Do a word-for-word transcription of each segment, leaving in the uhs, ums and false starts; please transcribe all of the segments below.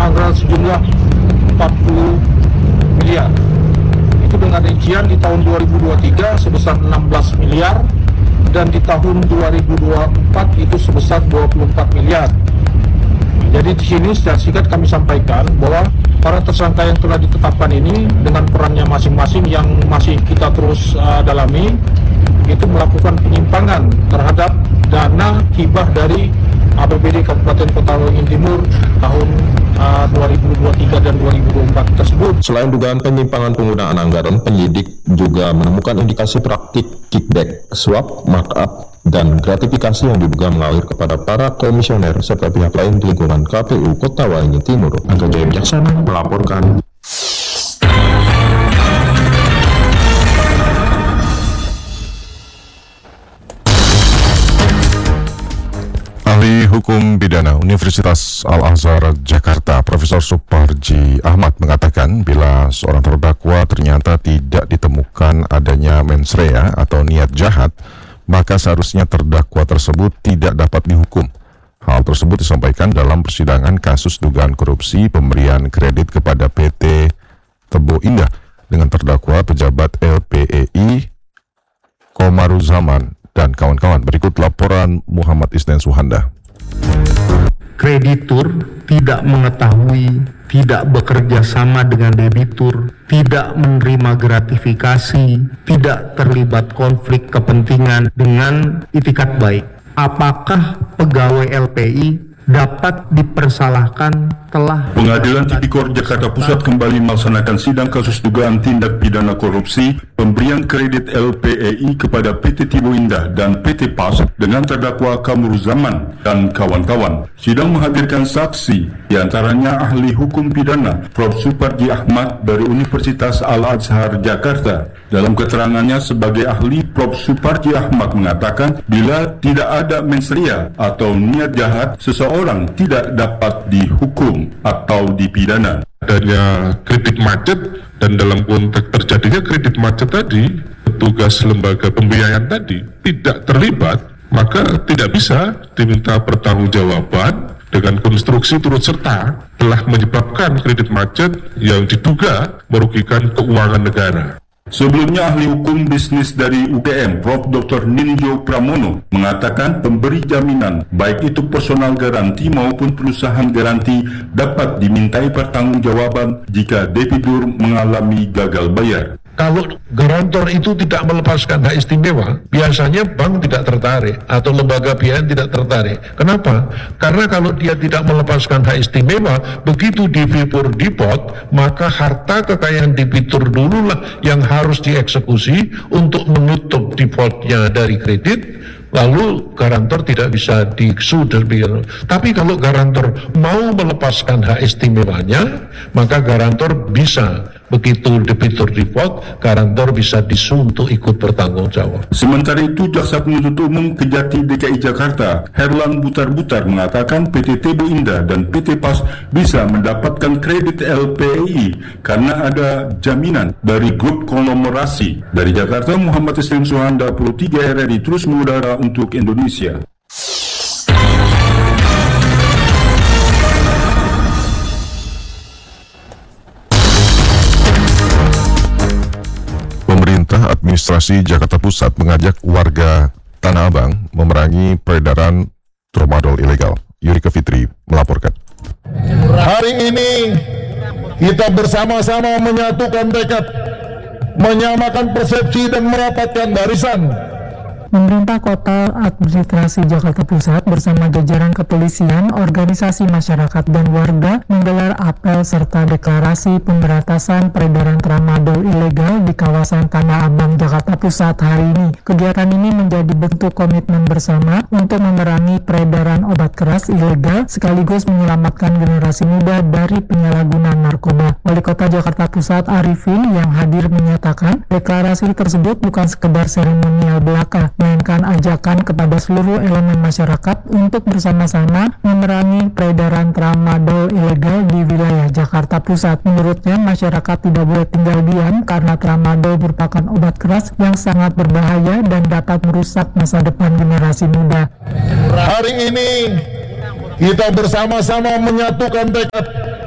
anggaran sejumlah empat puluh miliar. Itu dengan rincian di tahun dua ribu dua puluh tiga sebesar enam belas miliar dan di tahun dua ribu dua puluh empat itu sebesar dua puluh empat miliar. Jadi di sini secara singkat kami sampaikan bahwa para tersangka yang telah ditetapkan ini dengan perannya masing-masing yang masih kita terus uh, dalami itu melakukan penyimpangan terhadap dana hibah dari A P B D Kabupaten Kota Waringin Timur tahun uh, dua ribu dua puluh tiga dan dua ribu dua puluh empat tersebut. Selain dugaan penyimpangan penggunaan anggaran, penyidik juga menemukan indikasi praktik kickback, suap, markup, dan gratifikasi yang diduga mengalir kepada para komisioner serta pihak lain di lingkungan K P U Kota Waringin Timur. Angga Jaya Bijaksana melaporkan. Ahli Hukum Pidana Universitas Al-Azhar Jakarta, Profesor Suparji Ahmad mengatakan bila seorang terdakwa ternyata tidak ditemukan adanya mens rea atau niat jahat, maka seharusnya terdakwa tersebut tidak dapat dihukum. Hal tersebut disampaikan dalam persidangan kasus dugaan korupsi pemberian kredit kepada P T Tebo Indah dengan terdakwa pejabat L P E I Komaruzaman dan kawan-kawan. Berikut laporan Muhammad Isnen Suhanda. Kreditur tidak mengetahui, tidak bekerja sama dengan debitur, tidak menerima gratifikasi, tidak terlibat konflik kepentingan dengan itikat baik. Apakah pegawai L P I dapat dipersalahkan telah... Pengadilan Tipikor Jakarta Pusat kembali melaksanakan sidang kasus dugaan tindak pidana korupsi pemberian kredit L P E I kepada P T Tebo Indah dan P T P A S dengan terdakwa Kamuruzaman dan kawan-kawan. Sidang menghadirkan saksi, diantaranya ahli hukum pidana Profesor Suparji Ahmad dari Universitas Al-Azhar Jakarta. Dalam keterangannya sebagai ahli, Profesor Suparji Ahmad mengatakan bila tidak ada mens rea atau niat jahat, seseorang tidak dapat dihukum atau dipidana. Adanya kredit macet dan dalam konteks terjadinya kredit macet tadi, petugas lembaga pembiayaan tadi tidak terlibat, maka tidak bisa diminta pertanggungjawaban dengan konstruksi turut serta telah menyebabkan kredit macet yang diduga merugikan keuangan negara. Sebelumnya ahli hukum bisnis dari U G M, Profesor Doktor Ninjo Pramono, mengatakan pemberi jaminan, baik itu personal garansi maupun perusahaan garansi, dapat dimintai pertanggungjawaban jika debitur mengalami gagal bayar. Kalau garantor itu tidak melepaskan hak istimewa, biasanya bank tidak tertarik atau lembaga pembiayaan tidak tertarik. Kenapa? Karena kalau dia tidak melepaskan hak istimewa, begitu debitur default, maka harta kekayaan debitur dululah yang harus dieksekusi untuk menutup defaultnya dari kredit. Lalu garantor tidak bisa disu dan begitu. Tapi kalau garantor mau melepaskan hak istimewanya, maka garantor bisa, begitu debitur default, garantor bisa disu untuk ikut bertanggung jawab. Sementara itu, Jaksa Penuntut Umum Kejati D K I Jakarta, Herlan Butar-Butar, mengatakan P T Tebo Indah dan P T P A S bisa mendapatkan kredit L P E I karena ada jaminan dari grup konglomerasi. Dari Jakarta, Muhammad Isnin Suhanda, Pro tiga R R I terus mengudara untuk Indonesia. Pemerintah Administrasi Jakarta Pusat mengajak warga Tanah Abang memerangi peredaran tramadol ilegal. Yurika Fitri melaporkan. Hari ini kita bersama-sama menyatukan tekad, menyamakan persepsi dan merapatkan barisan. Pemerintah Kota Administrasi Jakarta Pusat bersama jajaran kepolisian, organisasi masyarakat dan warga menggelar apel serta deklarasi pemberantasan peredaran tramadol ilegal di kawasan Tanah Abang, Jakarta Pusat hari ini. Kegiatan ini menjadi bentuk komitmen bersama untuk memerangi peredaran obat keras ilegal sekaligus menyelamatkan generasi muda dari penyalahgunaan narkoba. Wali Kota Jakarta Pusat Arifin yang hadir menyatakan deklarasi tersebut bukan sekedar seremonial belaka, melainkan ajakan kepada seluruh elemen masyarakat untuk bersama-sama memerangi peredaran tramadol ilegal di wilayah Jakarta Pusat. Menurutnya, masyarakat tidak boleh tinggal diam karena tramadol merupakan obat keras yang sangat berbahaya dan dapat merusak masa depan generasi muda. Hari ini kita bersama-sama menyatukan tekad,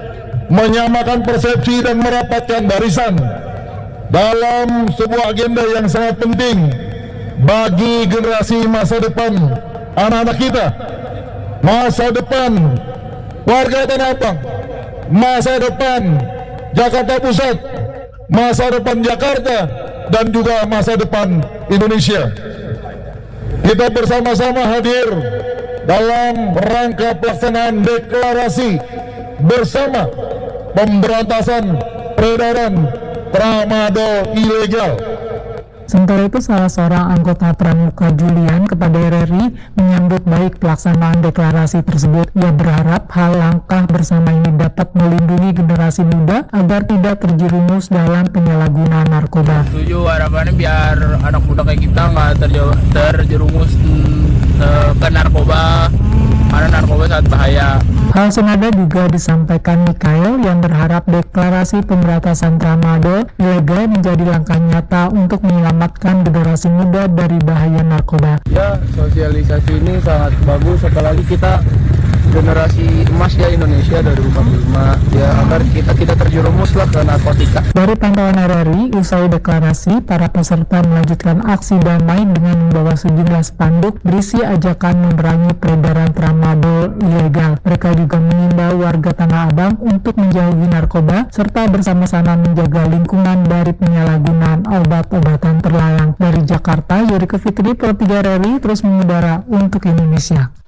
menyamakan persepsi dan merapatkan barisan dalam sebuah agenda yang sangat penting bagi generasi masa depan anak-anak kita, masa depan warga Tanah Abang, masa depan Jakarta Pusat, masa depan Jakarta, dan juga masa depan Indonesia. Kita bersama-sama hadir dalam rangka pelaksanaan deklarasi bersama pemberantasan peredaran tramadol ilegal. Sementara itu, salah seorang anggota Pramuka Julian kepada R R I menyambut baik pelaksanaan deklarasi tersebut. Ia berharap hal langkah bersama ini dapat melindungi generasi muda agar tidak terjerumus dalam penyalahgunaan narkoba. Setuju, harapannya biar anak muda kayak kita nggak terje- terjerumus mm, ke narkoba, karena narkoba sangat bahaya. Hal senada juga disampaikan Mikael yang berharap deklarasi pemberantasan tramadol ilegal menjadi langkah nyata untuk menyelamatkan generasi muda dari bahaya narkoba. Ya, sosialisasi ini sangat bagus, apalagi kita generasi emas ya Indonesia dua ribu empat puluh lima, ya agar kita kita terjerumus lah ke narkotika. Dari pantauan R R I, usai deklarasi, para peserta melanjutkan aksi damai dengan membawa sejumlah spanduk berisi ajakan memerangi peredaran tramadol ilegal. Mereka juga mengimbau warga Tanah Abang untuk menjauhi narkoba serta bersama-sama menjaga lingkungan dari penyalahgunaan obat-obatan terlarang. Dari Jakarta, Yuriko Fitri, Pro tiga R R I terus mengudara untuk Indonesia.